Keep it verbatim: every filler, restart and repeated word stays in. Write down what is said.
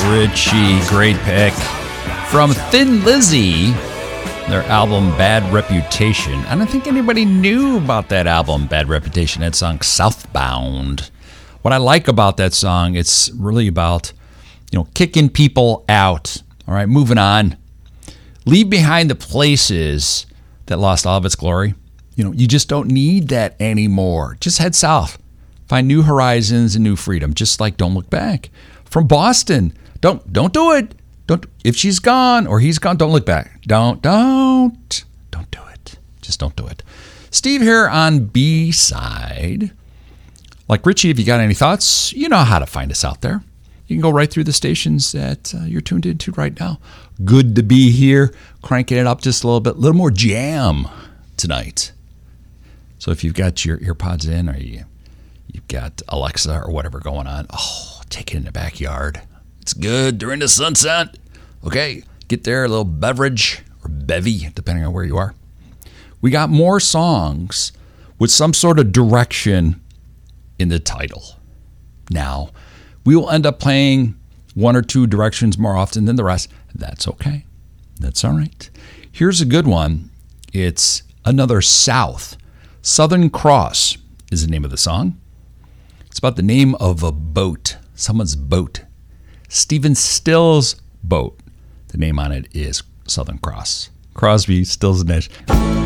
Ritchie, great pick. From Thin Lizzy, their album Bad Reputation. I don't think anybody knew about that album, Bad Reputation, that song Southbound. What I like about that song, it's really about, you know, kicking people out. All right, moving on. Leave behind the places that lost all of its glory. You know, you just don't need that anymore. Just head south. Find new horizons and new freedom, just like Don't Look Back. From Boston, don't don't do it. Don't if she's gone or he's gone, don't look back. Don't don't don't do it. Just don't do it. Steve here on B-side. Like Richie, if you got any thoughts, you know how to find us out there. You can go right through the stations that uh, you're tuned into right now. Good to be here, cranking it up just a little bit, a little more jam tonight. So if you've got your earpods in or you You've got Alexa or whatever going on. Oh, take it in the backyard. It's good during the sunset. Okay, get there, a little beverage or bevy, depending on where you are. We got more songs with some sort of direction in the title. Now, we will end up playing one or two directions more often than the rest. That's okay. That's all right. Here's a good one. It's Another South. Southern Cross is the name of the song. It's about the name of a boat, someone's boat. Stephen Stills' boat. The name on it is Southern Cross. Crosby, Stills, and Nash.